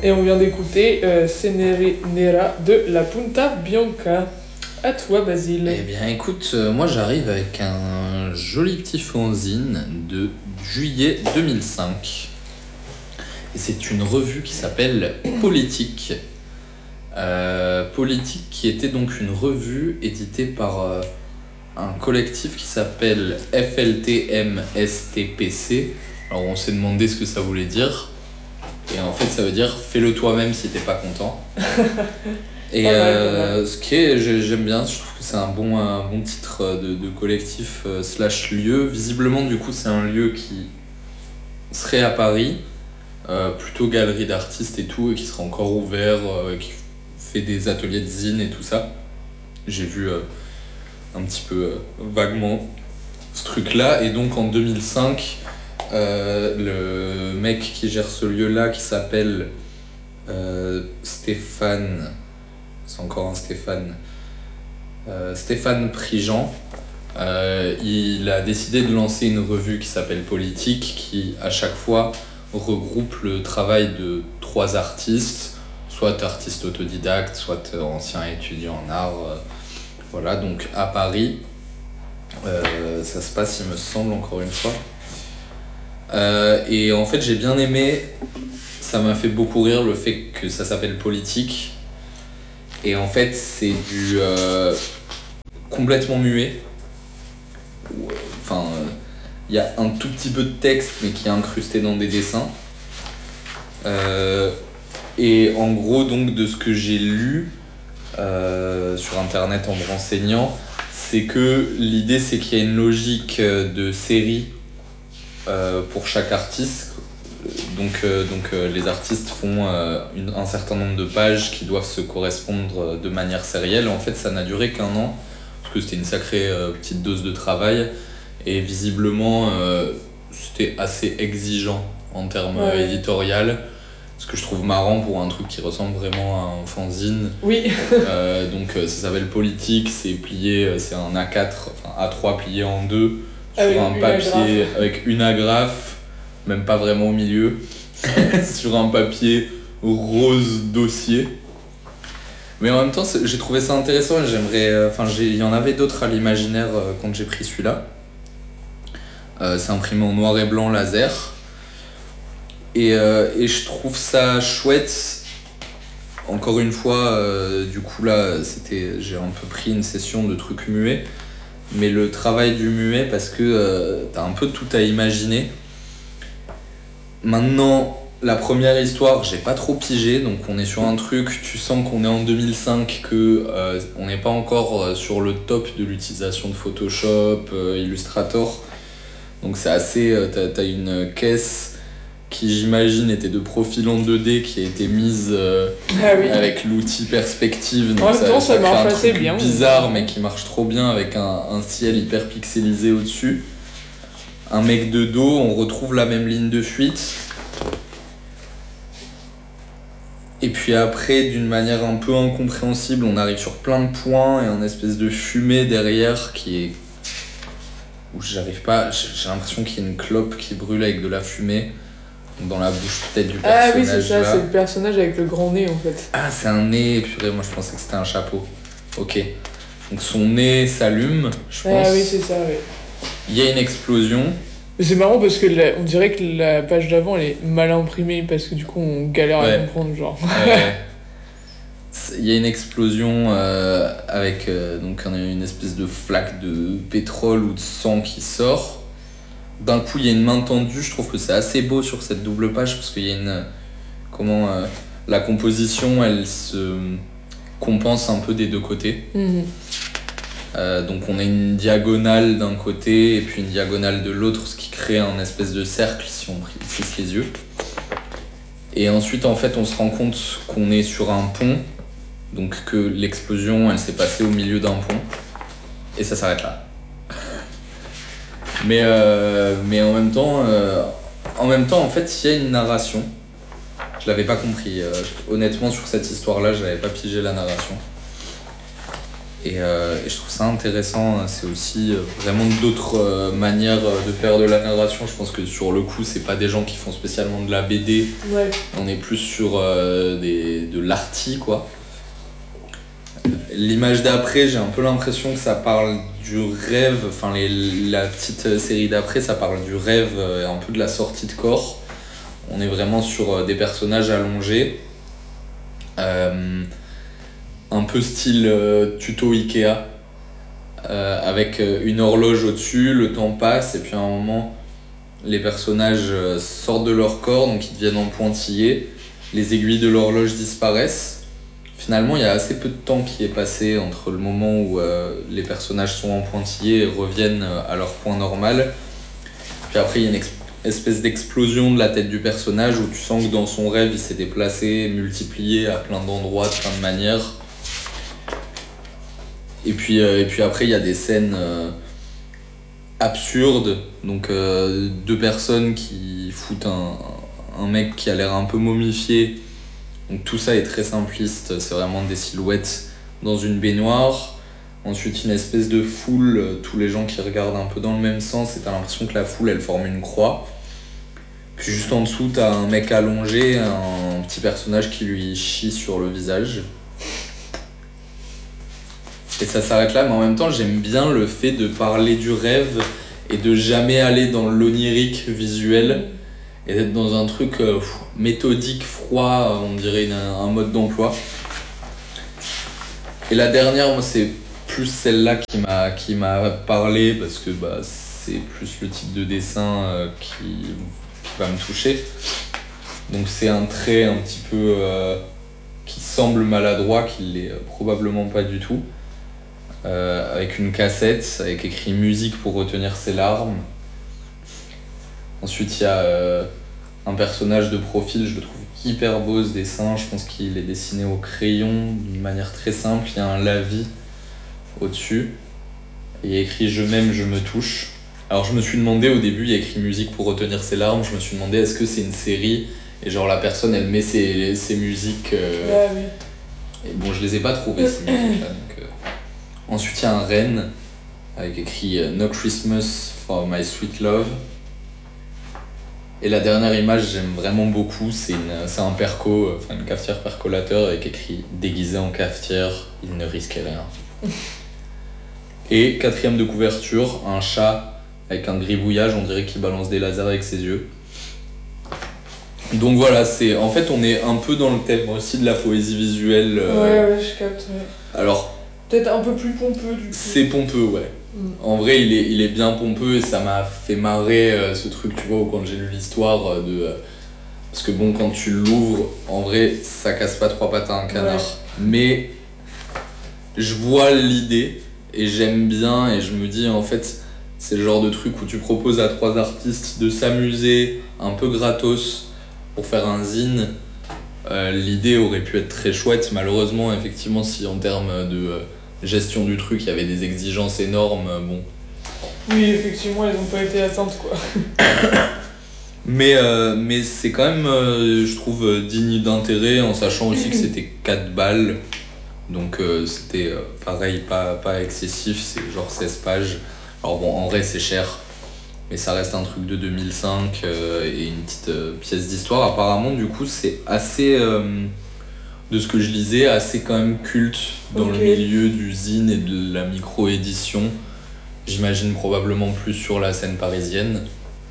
Et on vient d'écouter Cenere Nera de La Punta Bianca. À toi, Basile. Eh bien, écoute, moi j'arrive avec un joli petit fanzine de juillet 2005. Et c'est une revue qui s'appelle Politique. Politique qui était donc une revue éditée par un collectif qui s'appelle FLTMSTPC. Alors on s'est demandé ce que ça voulait dire. Et en fait ça veut dire fais-le toi-même si t'es pas content. Et ce qui est, j'aime bien, je trouve que c'est un bon titre de collectif / lieu. Visiblement du coup c'est un lieu qui serait à Paris, plutôt galerie d'artistes et tout, et qui serait encore ouvert, qui fait des ateliers de zine et tout ça. J'ai vu un petit peu vaguement ce truc là, et donc en 2005 le mec qui gère ce lieu là qui s'appelle Stéphane, c'est encore un Stéphane, Stéphane Prigent, il a décidé de lancer une revue qui s'appelle Politique, qui à chaque fois regroupe le travail de 3 artistes, soit artistes autodidactes, soit anciens étudiants en art, voilà, donc à Paris. Ça se passe, il me semble, encore une fois. Et en fait, j'ai bien aimé, ça m'a fait beaucoup rire le fait que ça s'appelle Politique. Et en fait, c'est du complètement muet. Enfin, il y a un tout petit peu de texte, mais qui est incrusté dans des dessins. Et en gros, donc, de ce que j'ai lu sur internet en me renseignant, c'est que l'idée c'est qu'il y a une logique de série pour chaque artiste. Donc les artistes font un certain nombre de pages qui doivent se correspondre de manière sérielle. En fait, ça n'a duré qu'un an, parce que c'était une sacrée petite dose de travail, et visiblement c'était assez exigeant en termes éditorial. Ce que je trouve marrant pour un truc qui ressemble vraiment à un fanzine. Oui. Donc ça s'appelle Politique, c'est plié, c'est un A4, enfin A3 plié en 2 sur un papier avec une agrafe, même pas vraiment au milieu, sur un papier rose dossier. Mais en même temps, j'ai trouvé ça intéressant et j'aimerais, il y en avait d'autres à l'imaginaire quand j'ai pris celui-là. C'est imprimé en noir et blanc laser. Et je trouve ça chouette. Encore une fois, du coup là, j'ai un peu pris une session de trucs muets, mais le travail du muet, parce que t'as un peu tout à imaginer. Maintenant, la première histoire, j'ai pas trop pigé, donc on est sur un truc, tu sens qu'on est en 2005, que on n'est pas encore sur le top de l'utilisation de Photoshop, Illustrator. Donc c'est assez, t'as une caisse qui j'imagine était de profil en 2D qui a été mise avec l'outil perspective, donc ça marche fait un assez truc bien, bizarre mais qui marche trop bien avec un ciel hyper pixelisé au-dessus, un mec de dos, on retrouve la même ligne de fuite, et puis après d'une manière un peu incompréhensible on arrive sur plein de points et un espèce de fumée derrière qui est où j'arrive pas, j'ai l'impression qu'il y a une clope qui brûle avec de la fumée dans la bouche peut-être du personnage. Ah oui, c'est ça, là. C'est le personnage avec le grand nez en fait. Ah, c'est un nez, purée, moi je pensais que c'était un chapeau. Ok. Donc son nez s'allume, je pense. Ah oui, c'est ça, oui. Il y a une explosion. C'est marrant parce que on dirait que la page d'avant elle est mal imprimée parce que du coup on galère à comprendre, genre. Il y a une explosion avec donc une espèce de flaque de pétrole ou de sang qui sort. D'un coup, il y a une main tendue. Je trouve que c'est assez beau sur cette double page parce qu'il y a la composition, elle se compense un peu des deux côtés. Donc on a une diagonale d'un côté et puis une diagonale de l'autre, ce qui crée un espèce de cercle si on fixe les yeux. Et ensuite, en fait, on se rend compte qu'on est sur un pont, donc que l'explosion, elle s'est passée au milieu d'un pont, et ça s'arrête là. Mais en même temps, en fait, il y a une narration. Je l'avais pas compris. Honnêtement, sur cette histoire-là, je n'avais pas pigé la narration. Et je trouve ça intéressant. C'est aussi vraiment d'autres manières de faire de la narration. Je pense que sur le coup, c'est pas des gens qui font spécialement de la BD. Ouais. On est plus sur de l'arty, quoi. L'image d'après, j'ai un peu l'impression que ça parle du rêve. Enfin, la petite série d'après, ça parle du rêve et un peu de la sortie de corps. On est vraiment sur des personnages allongés. Un peu style tuto Ikea, avec une horloge au-dessus, le temps passe, et puis à un moment, les personnages sortent de leur corps, donc ils deviennent en pointillés, les aiguilles de l'horloge disparaissent. Finalement, il y a assez peu de temps qui est passé entre le moment où les personnages sont en pointillés et reviennent à leur point normal. Puis après, il y a une espèce d'explosion de la tête du personnage où tu sens que dans son rêve, il s'est déplacé, multiplié à plein d'endroits, de plein de manières. Et puis après, il y a des scènes absurdes. Donc, deux personnes qui foutent un mec qui a l'air un peu momifié. Donc, tout ça est très simpliste. C'est vraiment des silhouettes dans une baignoire. Ensuite, une espèce de foule, tous les gens qui regardent un peu dans le même sens. Et t'as l'impression que la foule, elle forme une croix. Puis juste en dessous, t'as un mec allongé, un petit personnage qui lui chie sur le visage. Et ça s'arrête là, mais en même temps, j'aime bien le fait de parler du rêve et de jamais aller dans l'onirique visuel et d'être dans un truc méthodique, froid, on dirait un mode d'emploi. Et la dernière, moi, c'est plus celle-là qui m'a parlé parce que c'est plus le type de dessin qui va me toucher. Donc c'est un trait un petit peu qui semble maladroit, qui l'est probablement pas du tout. Avec une cassette avec écrit musique pour retenir ses larmes. Ensuite il y a un personnage de profil, je le trouve hyper beau ce dessin, je pense qu'il est dessiné au crayon d'une manière très simple. Il y a un lavis au-dessus et il y a écrit je m'aime, je me touche. Alors je me suis demandé au début, il y a écrit musique pour retenir ses larmes, je me suis demandé est-ce que c'est une série et genre la personne elle met ses musiques Oui. Et bon, je les ai pas trouvées ces musiques là donc Ensuite, il y a un renne avec écrit No Christmas for my sweet love. Et la dernière image, j'aime vraiment beaucoup, c'est un perco, une cafetière percolateur avec écrit déguisé en cafetière, il ne risquait rien. Et quatrième de couverture, un chat avec un gribouillage, on dirait qu'il balance des lasers avec ses yeux. Donc voilà, en fait on est un peu dans le thème aussi de la poésie visuelle. Ouais, je capte. Ouais. Alors, peut-être un peu plus pompeux du coup. C'est pompeux, ouais. En vrai, il est bien pompeux et ça m'a fait marrer ce truc, tu vois, quand j'ai lu l'histoire parce que bon, quand tu l'ouvres, en vrai, ça casse pas trois pattes à un canard. Ouais. Mais je vois l'idée et j'aime bien et je me dis, en fait, c'est le genre de truc où tu proposes à trois artistes de s'amuser un peu gratos pour faire un zine. L'idée aurait pu être très chouette, malheureusement, effectivement, si en termes de gestion du truc, il y avait des exigences énormes, bon. Oui, effectivement, elles n'ont pas été atteintes, quoi. mais c'est quand même, je trouve, digne d'intérêt, en sachant aussi que c'était 4 balles. Donc c'était pareil, pas excessif, c'est genre 16 pages. Alors bon, en vrai, c'est cher, mais ça reste un truc de 2005 et une petite pièce d'histoire. Apparemment, du coup, c'est assez... de ce que je lisais, assez quand même culte dans le milieu du zine et de la micro-édition. J'imagine probablement plus sur la scène parisienne.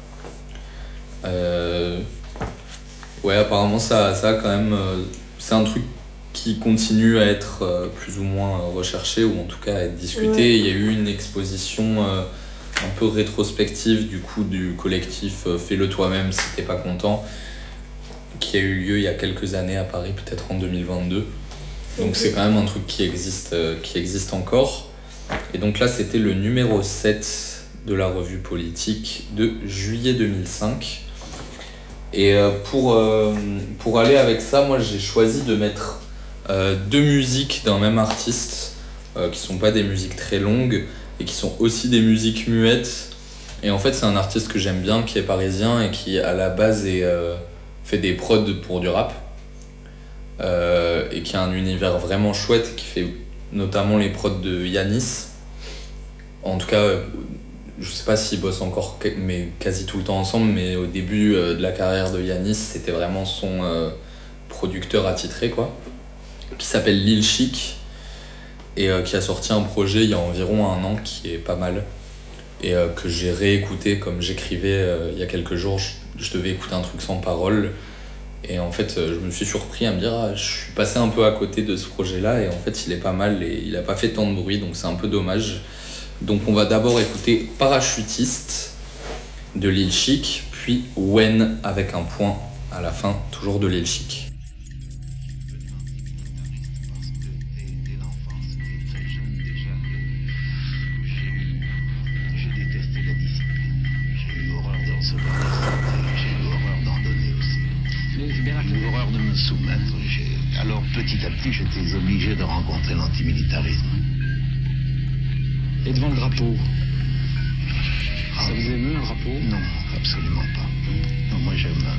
Ouais, apparemment ça a quand même... c'est un truc qui continue à être plus ou moins recherché, ou en tout cas à être discuté. Ouais. Il y a eu une exposition un peu rétrospective du coup du collectif Fais-le toi-même si t'es pas content, qui a eu lieu il y a quelques années à Paris, peut-être en 2022. Donc c'est quand même un truc qui existe encore. Et donc là, c'était le numéro 7 de la revue politique de juillet 2005. Et pour aller avec ça, moi j'ai choisi de mettre 2 musiques d'un même artiste, qui sont pas des musiques très longues, et qui sont aussi des musiques muettes. Et en fait, c'est un artiste que j'aime bien, qui est parisien, et qui à la base fait des prods pour du rap, et qui a un univers vraiment chouette, qui fait notamment les prods de Yanis. En tout cas, je sais pas s'ils bossent encore, mais quasi tout le temps ensemble, mais au début de la carrière de Yanis, c'était vraiment son producteur attitré, quoi, qui s'appelle Lil Chic, et qui a sorti un projet il y a environ 1 an qui est pas mal, et que j'ai réécouté comme j'écrivais il y a quelques jours. Je devais écouter un truc sans parole, et en fait je me suis surpris à me dire je suis passé un peu à côté de ce projet-là, et en fait il est pas mal et il a pas fait tant de bruit, donc c'est un peu dommage. Donc on va d'abord écouter Parachutiste de Lil Chic, puis When avec un point à la fin, toujours de Lil Chic. Alors petit à petit, j'étais obligé de rencontrer l'antimilitarisme. Et devant le drapeau, ça vous émeut, le drapeau? Non, absolument pas. Non, moi j'aime